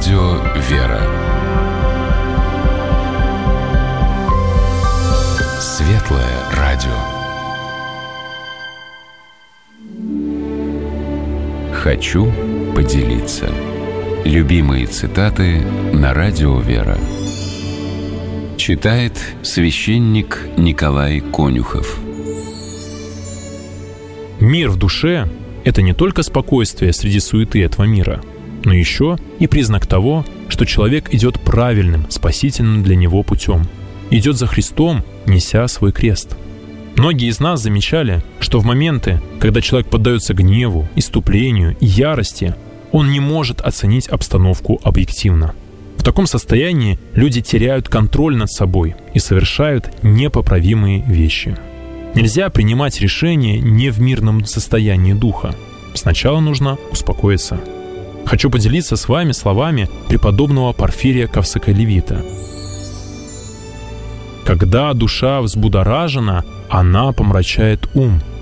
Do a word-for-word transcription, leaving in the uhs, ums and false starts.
Радио «Вера». Светлое радио. Хочу поделиться. Любимые цитаты на Радио «Вера». Читает священник Николай Конюхов. Мир в душе — это не только спокойствие среди суеты этого мира, но еще и признак того, что человек идет правильным, спасительным для него путем. Идет за Христом, неся свой крест. Многие из нас замечали, что в моменты, когда человек поддается гневу, исступлению и ярости, он не может оценить обстановку объективно. В таком состоянии люди теряют контроль над собой и совершают непоправимые вещи. Нельзя принимать решения не в мирном состоянии духа. Сначала нужно успокоиться. Хочу поделиться с вами словами преподобного Порфирия Кавсоколевита. «Когда душа взбудоражена, она помрачает ум,